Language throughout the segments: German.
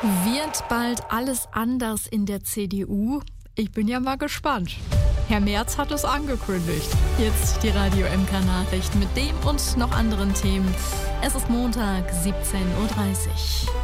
Wird bald alles anders in der CDU? Ich bin ja mal gespannt. Herr Merz hat es angekündigt. Jetzt die Radio MK-Nachrichten mit dem und noch anderen Themen. Es ist Montag, 17.30 Uhr.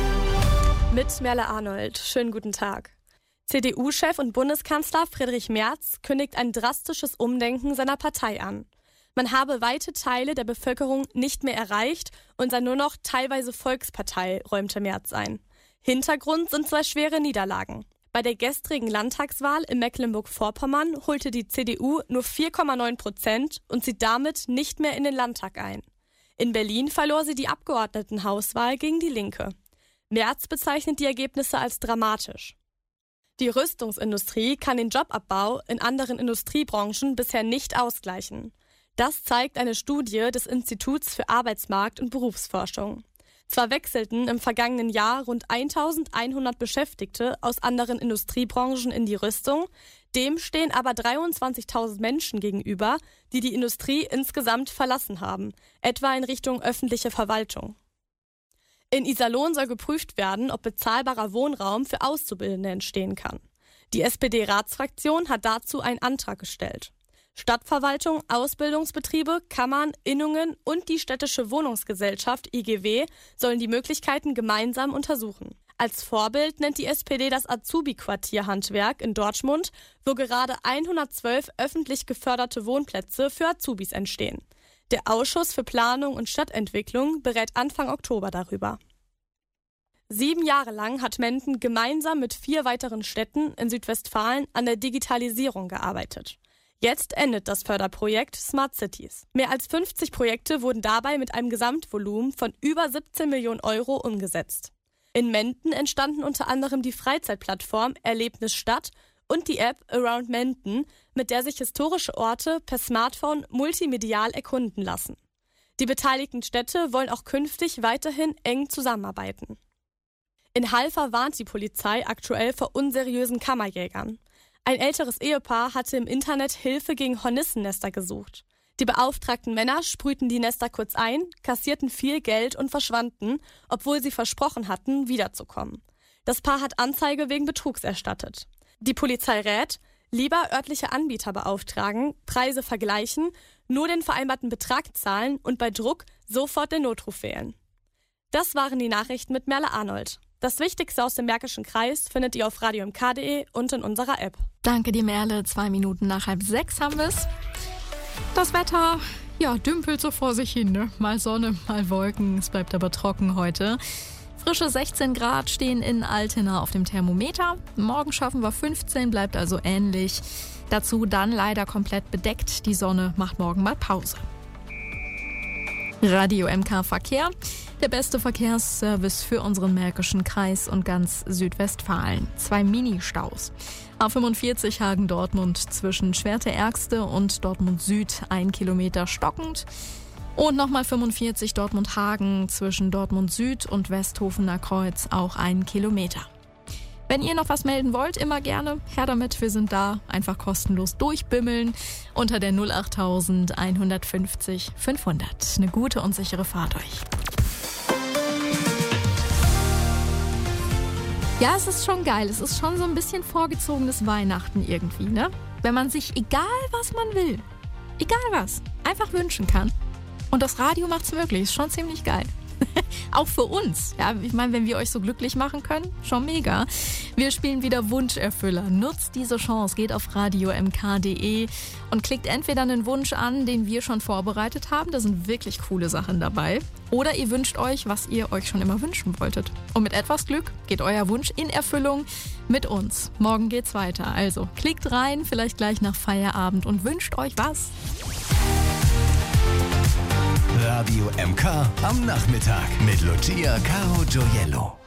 Mit Merle Arnold. Schönen guten Tag. CDU-Chef und Bundeskanzler Friedrich Merz kündigt ein drastisches Umdenken seiner Partei an. Man habe weite Teile der Bevölkerung nicht mehr erreicht und sei nur noch teilweise Volkspartei, räumte Merz ein. Hintergrund sind zwei schwere Niederlagen. Bei der gestrigen Landtagswahl in Mecklenburg-Vorpommern holte die CDU nur 4,9% und zieht damit nicht mehr in den Landtag ein. In Berlin verlor sie die Abgeordnetenhauswahl gegen die Linke. Merz bezeichnet die Ergebnisse als dramatisch. Die Rüstungsindustrie kann den Jobabbau in anderen Industriebranchen bisher nicht ausgleichen. Das zeigt eine Studie des Instituts für Arbeitsmarkt- und Berufsforschung. Zwar wechselten im vergangenen Jahr rund 1100 Beschäftigte aus anderen Industriebranchen in die Rüstung, dem stehen aber 23.000 Menschen gegenüber, die die Industrie insgesamt verlassen haben, etwa in Richtung öffentliche Verwaltung. In Iserlohn soll geprüft werden, ob bezahlbarer Wohnraum für Auszubildende entstehen kann. Die SPD-Ratsfraktion hat dazu einen Antrag gestellt. Stadtverwaltung, Ausbildungsbetriebe, Kammern, Innungen und die städtische Wohnungsgesellschaft IGW sollen die Möglichkeiten gemeinsam untersuchen. Als Vorbild nennt die SPD das Azubi-Quartier Handwerk in Dortmund, wo gerade 112 öffentlich geförderte Wohnplätze für Azubis entstehen. Der Ausschuss für Planung und Stadtentwicklung berät Anfang Oktober darüber. 7 Jahre lang hat Menden gemeinsam mit 4 weiteren Städten in Südwestfalen an der Digitalisierung gearbeitet. Jetzt endet das Förderprojekt Smart Cities. Mehr als 50 Projekte wurden dabei mit einem Gesamtvolumen von über 17 Millionen Euro umgesetzt. In Menden entstanden unter anderem die Freizeitplattform Erlebnis Stadt und die App Around Menden, mit der sich historische Orte per Smartphone multimedial erkunden lassen. Die beteiligten Städte wollen auch künftig weiterhin eng zusammenarbeiten. In Halver warnt die Polizei aktuell vor unseriösen Kammerjägern. Ein älteres Ehepaar hatte im Internet Hilfe gegen Hornissennester gesucht. Die beauftragten Männer sprühten die Nester kurz ein, kassierten viel Geld und verschwanden, obwohl sie versprochen hatten, wiederzukommen. Das Paar hat Anzeige wegen Betrugs erstattet. Die Polizei rät, lieber örtliche Anbieter beauftragen, Preise vergleichen, nur den vereinbarten Betrag zahlen und bei Druck sofort den Notruf wählen. Das waren die Nachrichten mit Merle Arnold. Das Wichtigste aus dem Märkischen Kreis findet ihr auf radiomk.de und in unserer App. Danke dir, Merle. 2 Minuten nach 5:30 haben wir es. Das Wetter, dümpelt so vor sich hin, ne? Mal Sonne, mal Wolken. Es bleibt aber trocken heute. Frische 16 Grad stehen in Altena auf dem Thermometer. Morgen schaffen wir 15, bleibt also ähnlich. Dazu dann leider komplett bedeckt. Die Sonne macht morgen mal Pause. Radio MK Verkehr. Der beste Verkehrsservice für unseren Märkischen Kreis und ganz Südwestfalen. 2 Ministaus. A45 Hagen-Dortmund zwischen Schwerte-Ergste und Dortmund Süd 1 Kilometer stockend. Und nochmal 45 Dortmund-Hagen zwischen Dortmund Süd und Westhofener Kreuz auch 1 Kilometer. Wenn ihr noch was melden wollt, immer gerne. Her damit, wir sind da. Einfach kostenlos durchbimmeln unter der 08000 150 500. Eine gute und sichere Fahrt euch. Ja, es ist schon geil. Es ist schon so ein bisschen vorgezogenes Weihnachten irgendwie, ne? Wenn man sich, egal was man will, egal was, einfach wünschen kann. Und das Radio macht's möglich. Ist schon ziemlich geil. Auch für uns. Ja, ich meine, wenn wir euch so glücklich machen können, schon mega. Wir spielen wieder Wunscherfüller. Nutzt diese Chance, geht auf radiomk.de und klickt entweder einen Wunsch an, den wir schon vorbereitet haben. Da sind wirklich coole Sachen dabei. Oder ihr wünscht euch, was ihr euch schon immer wünschen wolltet. Und mit etwas Glück geht euer Wunsch in Erfüllung mit uns. Morgen geht's weiter. Also klickt rein, vielleicht gleich nach Feierabend und wünscht euch was. Radio MK am Nachmittag mit Lucia Caro Gioiello.